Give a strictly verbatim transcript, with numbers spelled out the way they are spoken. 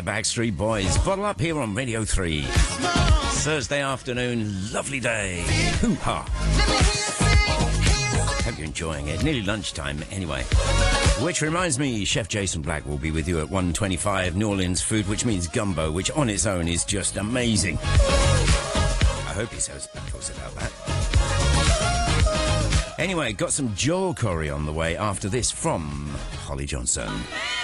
the Backstreet Boys. Bottle Up here on Radio three. Thursday afternoon, lovely day. Hoo-ha. Hope you're enjoying it. Nearly lunchtime anyway. Which reminds me, Chef Jason Black will be with you at one twenty-five, New Orleans food, which means gumbo, which on its own is just amazing. I hope he says, talks about that. Anyway, got some Joel Corey on the way after this from Holly Johnson.